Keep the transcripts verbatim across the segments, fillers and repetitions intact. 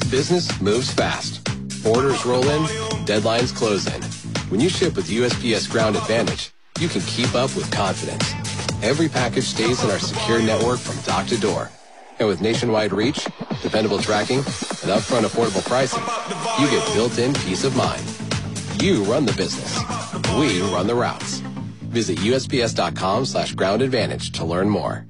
business moves fast. Orders roll in, deadlines close in. When you ship with U S P S Ground Advantage, you can keep up with confidence. Every package stays in our secure network from dock to door. And with nationwide reach, dependable tracking, and upfront affordable pricing, you get built-in peace of mind. You run the business. We run the routes. Visit U S P S dot com slash ground advantage to learn more.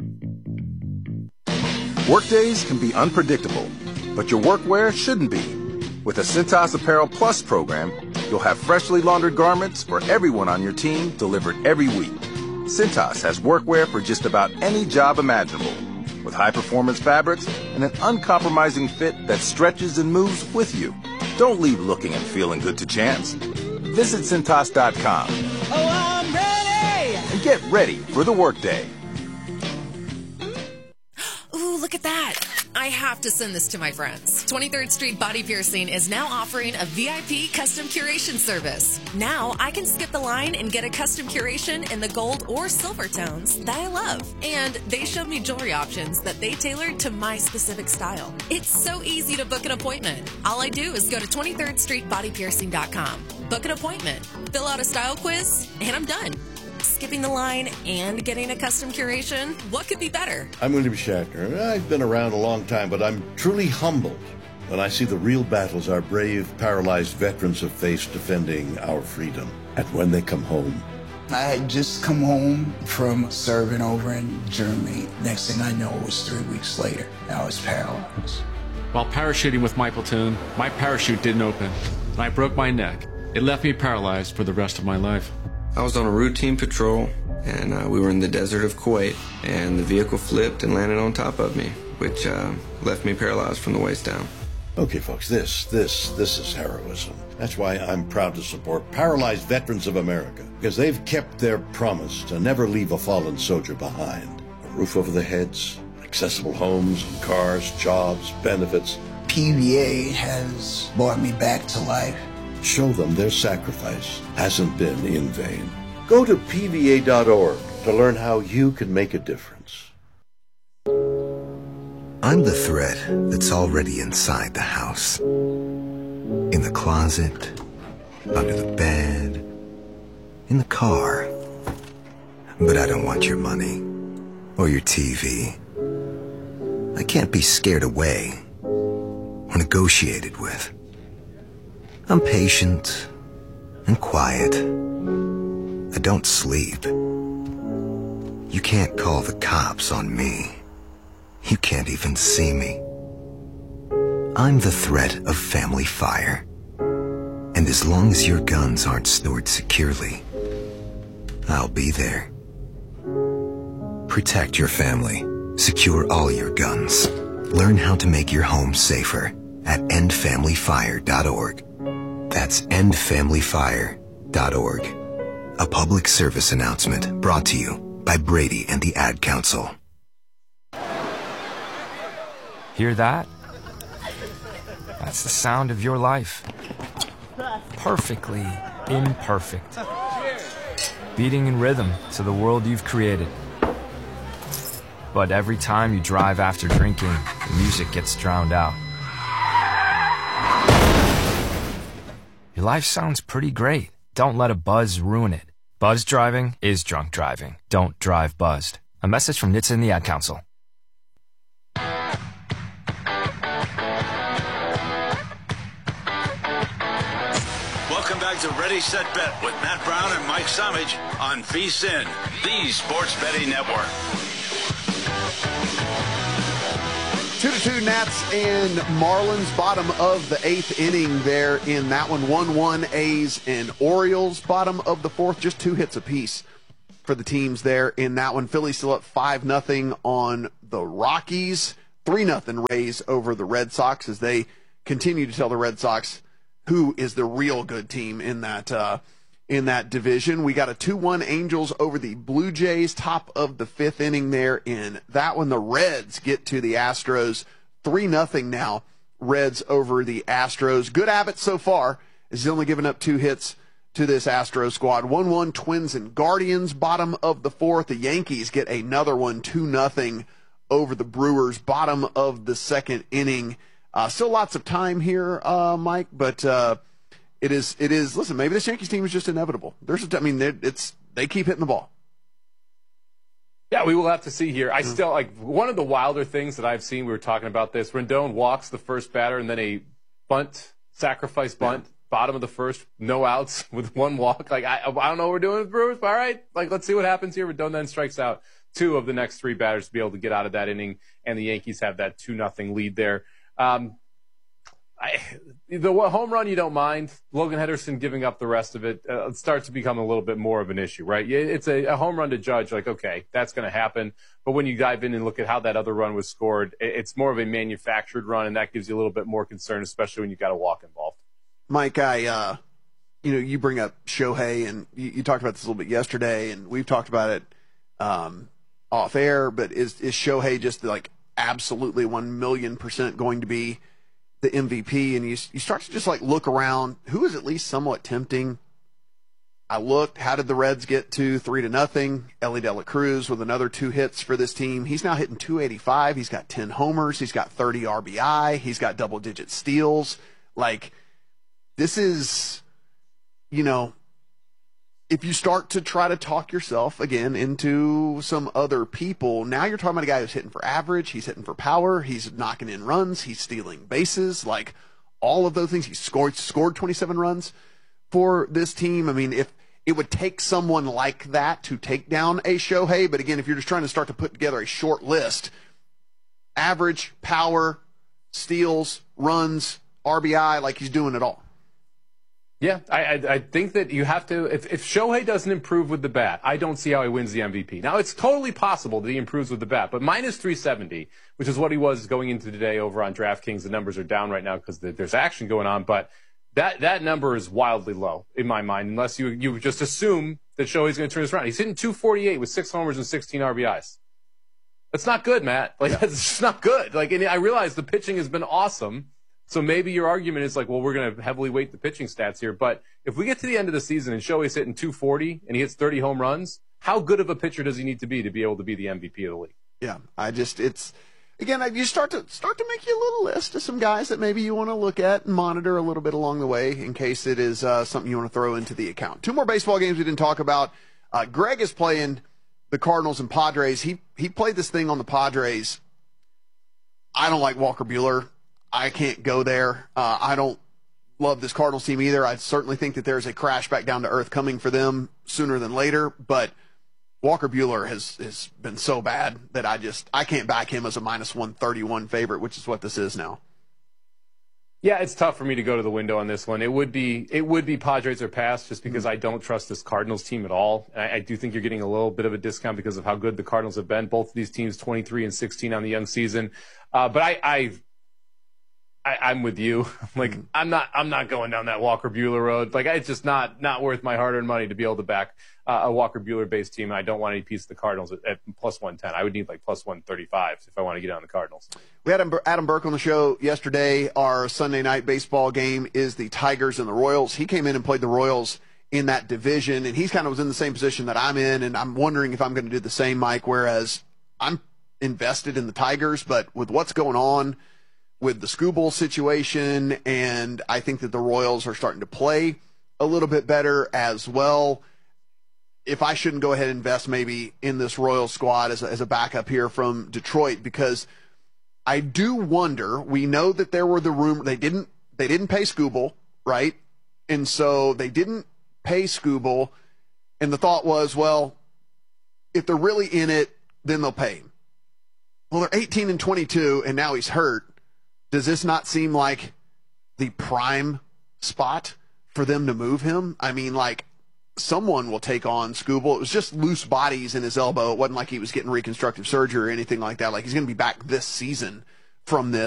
Workdays can be unpredictable, but your workwear shouldn't be. With the Cintas Apparel Plus program, you'll have freshly laundered garments for everyone on your team delivered every week. Cintas has workwear for just about any job imaginable, with high-performance fabrics and an uncompromising fit that stretches and moves with you. Don't leave looking and feeling good to chance. Visit Cintas dot com. Oh, I'm ready! And get ready for the workday. Ooh, look at that. I have to send this to my friends. twenty-third Street Body Piercing is now offering a V I P custom curation service. Now I can skip the line and get a custom curation in the gold or silver tones that I love. And they showed me jewelry options that they tailored to my specific style. It's so easy to book an appointment. All I do is go to twenty-third street body piercing dot com, book an appointment, fill out a style quiz, and I'm done. Skipping the line and getting a custom curation, what could be better? I'm William Shatner. I've been around a long time, but I'm truly humbled when I see the real battles our brave, paralyzed veterans have faced defending our freedom. And when they come home. I had just come home from serving over in Germany. Next thing I know, it was three weeks later. I was paralyzed. While parachuting with my platoon, my parachute didn't open, and I broke my neck. It left me paralyzed for the rest of my life. I was on a routine patrol, and uh, we were in the desert of Kuwait, and the vehicle flipped and landed on top of me, which uh, left me paralyzed from the waist down. Okay, folks, this, this, this is heroism. That's why I'm proud to support Paralyzed Veterans of America, because they've kept their promise to never leave a fallen soldier behind. A roof over their heads, accessible homes and cars, jobs, benefits. P V A has brought me back to life. Show them their sacrifice hasn't been in vain. Go to P V A dot org to learn how you can make a difference. I'm the threat that's already inside the house. In the closet, under the bed, in the car. But I don't want your money or your T V. I can't be scared away or negotiated with. I'm patient and quiet. I don't sleep. You can't call the cops on me. You can't even see me. I'm the threat of family fire. And as long as your guns aren't stored securely, I'll be there. Protect your family. Secure all your guns. Learn how to make your home safer at end family fire dot org. That's end family fire dot org. A public service announcement brought to you by Brady and the Ad Council. Hear that? That's the sound of your life. Perfectly imperfect. Beating in rhythm to the world you've created. But every time you drive after drinking, the music gets drowned out. Your life sounds pretty great. Don't let a buzz ruin it. Buzz driving is drunk driving. Don't drive buzzed. A message from N H T S A and the Ad Council. Welcome back to Ready, Set, Bet with Matt Brown and Mike Somage on V S I N, the Sports Betting Network. Two to two, Nats and Marlins, bottom of the eighth inning there in that one. one one A's and Orioles, bottom of the fourth, just two hits apiece for the teams there in that one. Phillies still up five nothing on the Rockies, three nothing Rays over the Red Sox as they continue to tell the Red Sox who is the real good team in that uh, in that division. We got a two one Angels over the Blue Jays, top of the fifth inning there in that one. The Reds get to the Astros, three nothing now, Reds over the Astros. Good habit so far, as he's only given up two hits to this Astro squad. one one Twins and Guardians, bottom of the fourth. The Yankees get another one, two nothing over the Brewers, bottom of the second inning. Uh, still lots of time here, uh, Mike, but uh, it is it is. Listen, maybe this Yankees team is just inevitable. There's, a, I mean, it's they keep hitting the ball. Yeah, we will have to see here. I still, like, one of the wilder things that I've seen, we were talking about this, Rendon walks the first batter and then a bunt, sacrifice bunt, yeah. bottom of the first, no outs with one walk. Like, I, I don't know what we're doing with Brewers, but all right, like, let's see what happens here. Rendon then strikes out two of the next three batters to be able to get out of that inning, and the Yankees have that two nothing lead there. Um, I, the home run you don't mind. Logan Henderson giving up the rest of it, uh, it starts to become a little bit more of an issue, right? It's a, a home run to judge, like, okay, that's going to happen. But when you dive in and look at how that other run was scored, it's more of a manufactured run, and that gives you a little bit more concern, especially when you've got a walk involved. Mike, I, uh, you know, you bring up Shohei, and you, you talked about this a little bit yesterday, and we've talked about it um, off air, but is, is Shohei just like absolutely one million percent going to be the M V P? And you you start to just like look around, who is at least somewhat tempting. I looked, how did the Reds get to three to nothing? Ellie De La Cruz with another two hits for this team. He's now hitting two eighty-five. He's got ten homers. He's got thirty R B I. He's got double digit steals. Like, this is, you know, if you start to try to talk yourself again into some other people, now you're talking about a guy who's hitting for average, he's hitting for power, he's knocking in runs, he's stealing bases, like all of those things. He scored scored twenty-seven runs for this team. I mean, if it would take someone like that to take down a Shohei, but again, if you're just trying to start to put together a short list, average, power, steals, runs, R B I, like he's doing it all. Yeah, I, I I think that you have to, if, if Shohei doesn't improve with the bat, I don't see how he wins the M V P. Now, it's totally possible that he improves with the bat, but minus three seventy, which is what he was going into today over on DraftKings. The numbers are down right now because the, there's action going on, but that, that number is wildly low in my mind, unless you, you just assume that Shohei's going to turn this around. He's hitting two forty-eight with six homers and sixteen R B Is. That's not good, Matt. Like, yeah. That's just not good. Like, and I realize the pitching has been awesome. So maybe your argument is like, well, we're going to heavily weight the pitching stats here. But if we get to the end of the season and Shohei's hitting two forty and he hits thirty home runs, how good of a pitcher does he need to be to be able to be the M V P of the league? Yeah, I just, it's, again, you start to start to make you a little list of some guys that maybe you want to look at and monitor a little bit along the way in case it is uh, something you want to throw into the account. Two more baseball games we didn't talk about. Uh, Greg is playing the Cardinals and Padres. He, he played this thing on the Padres. I don't like Walker Buehler. I can't go there. Uh, I don't love this Cardinals team either. I certainly think that there's a crash back down to earth coming for them sooner than later. But Walker Buehler has, has been so bad that I just I can't back him as a minus one thirty-one favorite, which is what this is now. Yeah, it's tough for me to go to the window on this one. It would be it would be Padres or pass, just because mm-hmm. I don't trust this Cardinals team at all. I, I do think you're getting a little bit of a discount because of how good the Cardinals have been. Both of these teams twenty-three and sixteen on the young season. Uh, but I. I I, I'm with you. Like, mm. I'm not, I'm not going down that Walker Buehler road. Like, it's just not, not worth my hard-earned money to be able to back uh, a Walker Buehler-based team. I don't want any piece of the Cardinals at, at plus one ten. I would need like plus one thirty-five if I want to get on the Cardinals. We had Adam Burke on the show yesterday. Our Sunday night baseball game is the Tigers and the Royals. He came in and played the Royals in that division, and he kind of was in the same position that I'm in, and I'm wondering if I'm going to do the same, Mike, whereas I'm invested in the Tigers, but with what's going on with the Skubal situation, and I think that the Royals are starting to play a little bit better as well. If I shouldn't go ahead and invest maybe in this Royals squad as a, as a backup here from Detroit, because I do wonder, we know that there were the rumor, they didn't, they didn't pay Skubal, right? And so they didn't pay Skubal, and the thought was, well, if they're really in it, then they'll pay him. Well, they're eighteen and twenty-two, and now he's hurt. Does this not seem like the prime spot for them to move him? I mean, like, someone will take on Skubal. It was just loose bodies in his elbow. It wasn't like he was getting reconstructive surgery or anything like that. Like, he's going to be back this season from this.